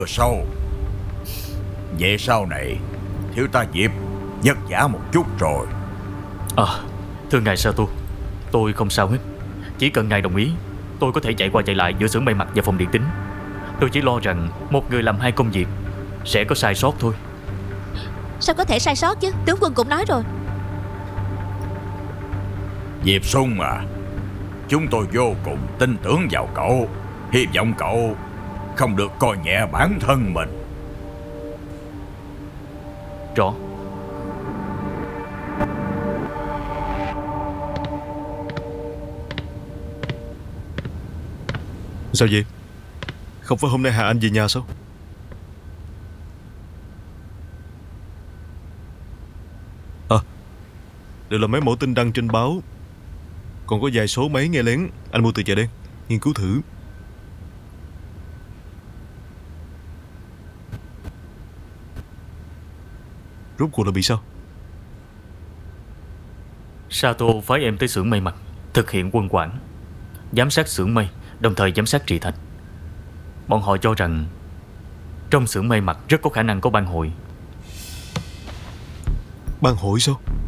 sâu. Vậy sau này thiếu tá Diệp vất vả một chút rồi. Thưa ngài Sato, tôi không sao hết. Chỉ cần ngài đồng ý, tôi có thể chạy qua chạy lại giữa xưởng may mặc và phòng điện tính. Tôi chỉ lo rằng một người làm hai công việc sẽ có sai sót thôi. Sao có thể sai sót chứ, tướng quân cũng nói rồi. Diệp Xuân à, chúng tôi vô cùng tin tưởng vào cậu. Hy vọng cậu không được coi nhẹ bản thân mình. Rõ. Sao vậy? Không phải hôm nay Hà Anh về nhà sao? Đều là mấy mẫu tin đăng trên báo. Còn có vài số máy nghe lén anh mua từ chợ đen, nghiên cứu thử. Rốt cuộc là bị sao? Sato phái em tới xưởng may mặc, thực hiện quân quản, giám sát xưởng may, đồng thời giám sát Trị Thành. Bọn họ cho rằng trong xưởng may mặc rất có khả năng có bang hội. Ban hội sao?